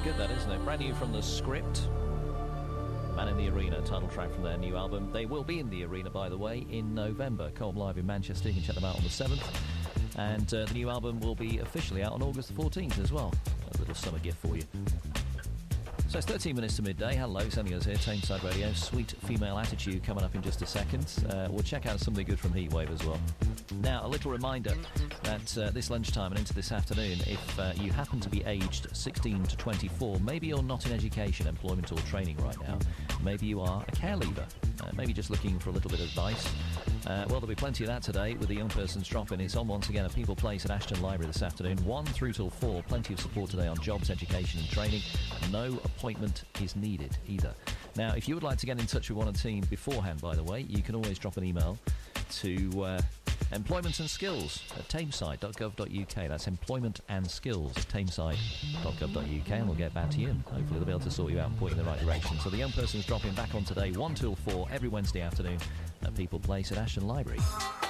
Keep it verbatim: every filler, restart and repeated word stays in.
good, that, isn't it? Brand new from The Script. Man in the Arena, title track from their new album. They will be in the arena, by the way, in November. Co-op Live in Manchester. You can check them out on the seventh. And uh, the new album will be officially out on August the fourteenth as well. A little summer gift for you. So it's thirteen minutes to midday. Hello, it's Andy Oz here, Tameside Radio. Sweet Female Attitude coming up in just a second. Uh, we'll check out something good from Heatwave as well. Now, a little reminder that uh, this lunchtime and into this afternoon, if uh, you happen to be aged sixteen to twenty-four, maybe you're not in education, employment or training right now. Maybe you are a care leaver. Uh, maybe just looking for a little bit of advice. Uh, well, there'll be plenty of that today with the Young Person's Drop-In. It's on once again at People Place at Ashton Library this afternoon, one through till four. Plenty of support today on jobs, education and training. No appointment is needed either. Now, if you would like to get in touch with one of the team beforehand, by the way, you can always drop an email to uh, employment and skills at tameside dot gov dot uk. That's employment and skills at tameside dot gov dot uk, and we'll get back to you. Hopefully they'll be able to sort you out and point you in the right direction. So the Young Person's Drop-In back on today, one till four, every Wednesday afternoon at People Place at Ashton Library.